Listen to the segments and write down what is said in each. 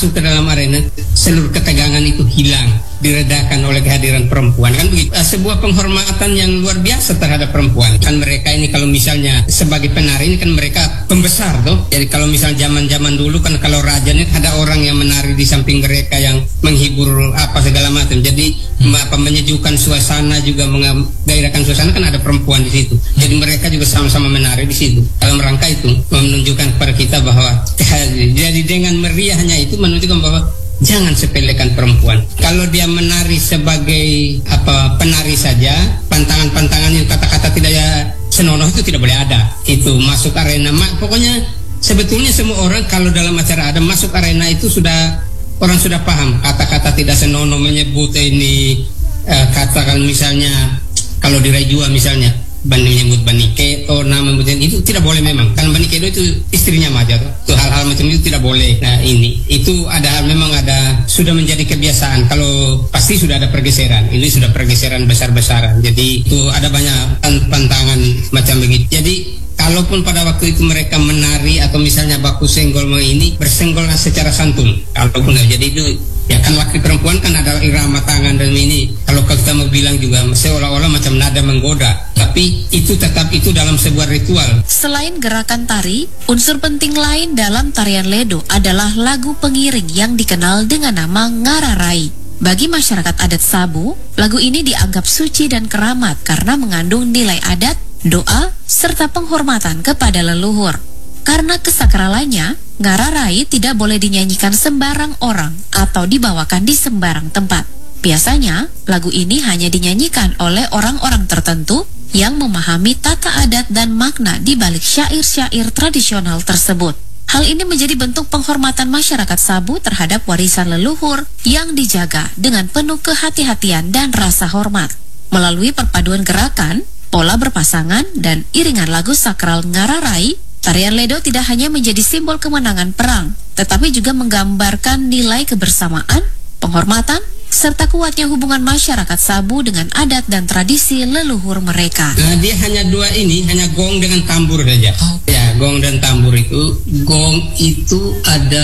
masuk ke dalam arena, seluruh ketegangan itu hilang, diredakan oleh kehadiran perempuan, kan begitu. Sebuah penghormatan yang luar biasa terhadap perempuan. Kan mereka ini kalau misalnya sebagai penari ini kan mereka pembesar tuh. Jadi kalau misalnya zaman-zaman dulu kan kalau raja ini ada orang yang menari di samping mereka yang menghibur apa segala macam. Jadi menyejukkan suasana juga menggairahkan suasana, kan ada perempuan di situ. Jadi mereka juga sama-sama menari di situ. Dalam rangka itu menunjukkan kepada kita bahwa jadi dengan meriahnya itu menunjukkan bahwa jangan sepelekan perempuan. Kalau dia menari sebagai penari saja, pantangan-pantangan yang kata-kata tidak senonoh itu tidak boleh ada. Itu masuk arena. Pokoknya sebetulnya semua orang kalau dalam acara ada masuk arena itu orang sudah paham kata-kata tidak senonoh, menyebut ini katakan misalnya kalau di Rajua misalnya menyebut Baniketo, nama itu tidak boleh memang. Karena Baniketo itu istrinya Maja tuh. Itu hal-hal macam itu tidak boleh. Nah itu memang ada sudah menjadi kebiasaan. Kalau pasti sudah ada pergeseran. Ini sudah pergeseran besar-besaran. Jadi itu ada banyak pantangan macam begitu. Jadi kalaupun pada waktu itu mereka menari atau misalnya baku senggol ini bersenggol secara santun. Kalaupun jadi itu ya kan laki perempuan kan ada irama tangan dan ini. Kalau kita mau bilang juga seolah-olah macam nada menggoda, tapi itu tetap itu dalam sebuah ritual. Selain gerakan tari, unsur penting lain dalam tarian Ledo adalah lagu pengiring yang dikenal dengan nama Ngararai. Bagi masyarakat adat Sabu, lagu ini dianggap suci dan keramat karena mengandung nilai adat, doa, serta penghormatan kepada leluhur. Karena kesakralannya, Ngararai tidak boleh dinyanyikan sembarang orang atau dibawakan di sembarang tempat. Biasanya, lagu ini hanya dinyanyikan oleh orang-orang tertentu yang memahami tata adat dan makna di balik syair-syair tradisional tersebut. Hal ini menjadi bentuk penghormatan masyarakat Sabu terhadap warisan leluhur yang dijaga dengan penuh kehati-hatian dan rasa hormat. Melalui perpaduan gerakan, pola berpasangan, dan iringan lagu sakral Ngararai, tarian Ledo tidak hanya menjadi simbol kemenangan perang, tetapi juga menggambarkan nilai kebersamaan, penghormatan, serta kuatnya hubungan masyarakat Sabu dengan adat dan tradisi leluhur mereka. Nah, dia hanya dua ini, hanya gong dengan tambur saja. Ya, gong dan tambur itu, gong itu ada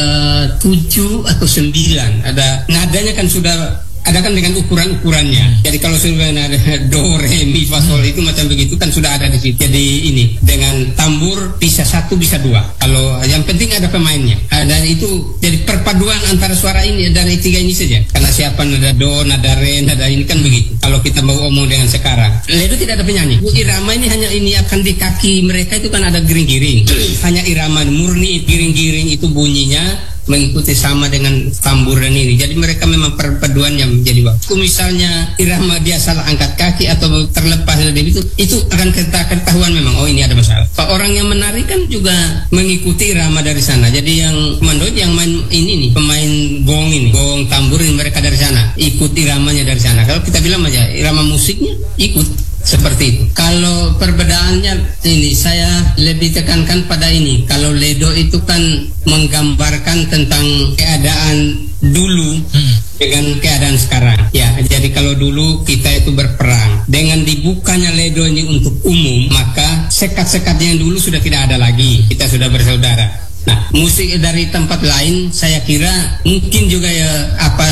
7 atau 9. Ada nadanya kan sudah ada kan dengan ukuran-ukurannya. Jadi kalau sudah ada do, re, mi, fa, sol itu macam begitu kan sudah ada di situ. Jadi ini dengan tambur bisa 1 bisa 2. Kalau yang penting ada pemainnya. Dan itu jadi perpaduan antara suara ini dari 3 ini saja. Karena siapa nada do, nada re, nada ini kan begitu. Kalau kita mau omong dengan sekarang, Ledo tidak ada penyanyi. Irama ini hanya ini akan di kaki mereka itu kan ada giring-giring. Hanya irama murni giring-giring itu bunyinya mengikuti sama dengan tambur dan ini. Jadi mereka memang perpaduannya menjadi bagus. Misalnya irama dia salah angkat kaki atau terlepas dari itu akan kita ketahuan memang oh ini ada masalah. Pak orang yang menari kan juga mengikuti irama dari sana. Jadi yang komando yang main ini nih pemain gong ini, gong tambur ini mereka dari sana, ikut iramanya dari sana. Kalau kita bilang aja irama musiknya ikut. Seperti itu. Kalau perbedaannya ini saya lebih tekankan pada ini. Kalau Ledo itu kan menggambarkan tentang keadaan dulu dengan keadaan sekarang. Ya, jadi kalau dulu kita itu berperang. Dengan dibukanya Ledo ini untuk umum, maka sekat-sekatnya yang dulu sudah tidak ada lagi. Kita sudah bersaudara. Nah, musik dari tempat lain saya kira mungkin juga ya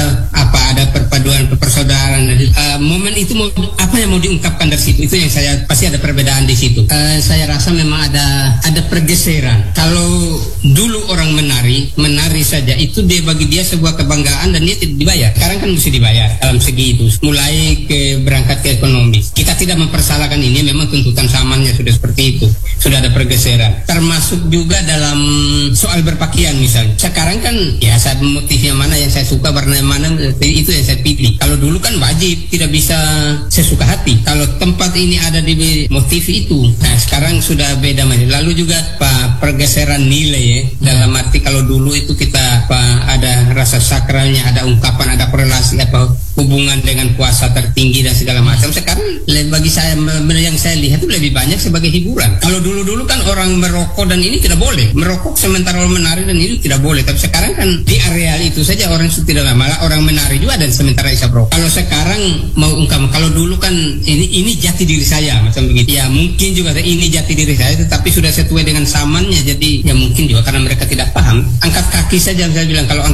ada perpaduan persaudaraan. Momen itu apa yang mau diungkapkan dari situ itu yang saya pasti ada perbedaan di situ. Saya rasa memang ada pergeseran. Kalau dulu orang menari saja itu bagi dia sebuah kebanggaan dan dia tidak dibayar. Sekarang kan mesti dibayar dalam segi itu. Mulai berangkat ke ekonomi. Kita tidak mempersalahkan ini, memang tuntutan zamannya sudah seperti itu. Sudah ada pergeseran. Termasuk juga dalam soal berpakaian misalnya. Sekarang kan ya saat motifnya mana yang saya suka, warna mana itu yang saya pilih. Kalau dulu kan wajib, tidak bisa sesuka hati. Kalau tempat ini ada di motif itu, nah sekarang sudah beda. Lalu juga pergeseran nilai ya. Dalam arti kalau dulu itu kita ada rasa sakralnya, ada ungkapan, ada korelasi apa hubungan dengan kuasa tertinggi dan segala macam. Sekarang bagi saya yang saya lihat itu lebih banyak sebagai hiburan. Kalau dulu kan orang merokok dan ini tidak boleh. Merokok sementara orang menari dan itu tidak boleh. Tapi sekarang kan di areal itu saja orang itu tidak lama. Malah orang menari juga dan sementara isap rokok. Kalau sekarang mau ungkap, kalau dulu kan ini jati diri saya macam begitu. Ya mungkin juga ini jati diri saya, tetapi sudah sesuai dengan zamannya. Jadi ya mungkin juga karena mereka tidak paham. Angkat kaki saja saya bilang kalau